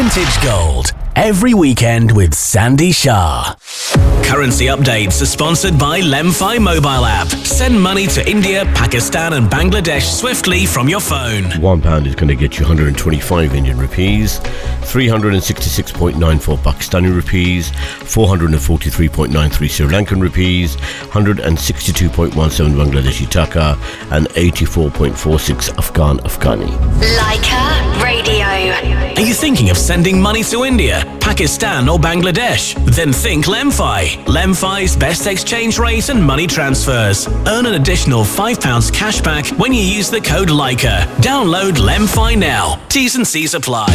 Vintage Gold. Every weekend with Sandy Shah. Currency updates are sponsored by Lemfi mobile app. Send money to India, Pakistan and Bangladesh swiftly from your phone. £1 is going to get you 125 Indian rupees, 366.94 Pakistani rupees, 443.93 Sri Lankan rupees, 162.17 Bangladeshi taka and 84.46 Afghani. Leica Radio. Are you thinking of sending money to India, Pakistan or Bangladesh? Then think Lemfi. Lemfi's best exchange rate and money transfers. Earn an additional £5 cash back when you use the code Leica. Download Lemfi now. T's and C's apply.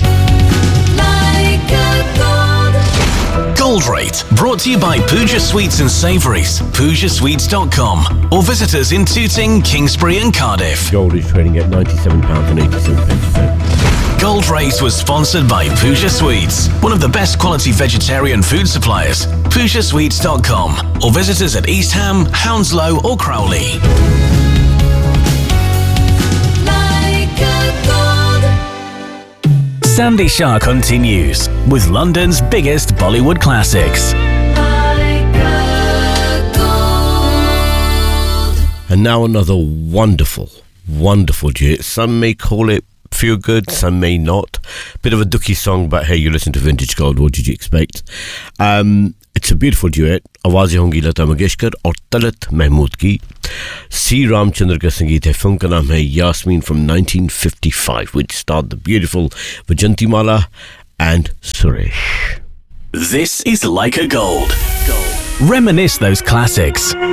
Gold Rate, brought to you by Pooja Sweets and Savouries, PoojaSweets.com, or visit us in Tooting, Kingsbury and Cardiff. Gold is trading at £97.87. Gold Rate was sponsored by Pooja Sweets, one of the best quality vegetarian food suppliers. PoojaSweets.com, or visit us at East Ham, Hounslow or Crowley. Sandy Shah continues with London's biggest Bollywood classics. And now another wonderful duet. Some may call it feel good, some may not. Bit of a dookie song, but hey, you listen to Vintage Gold, what did you expect? It's a beautiful duet. आवाज़ें होंगी लता मंगेशकर और तलत महमूद की. C. Ramchandra का संगीत है. Film का नाम है Yasmin from 1955, which starred the beautiful Vajantimala and Suresh. This is Leica Gold. Reminisce those classics.